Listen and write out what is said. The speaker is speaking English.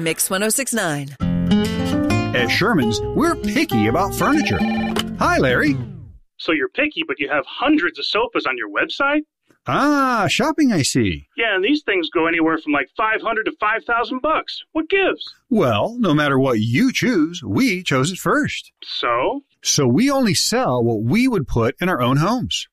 Mix 1069. At Sherman's, we're picky about furniture. Hi, Larry. So you're picky, but you have hundreds of sofas on your website? Ah, shopping, I see. Yeah, and these things go anywhere from like $500 to $5,000. What gives? Well, no matter what you choose, we chose it first. So? So we only sell what we would put in our own homes.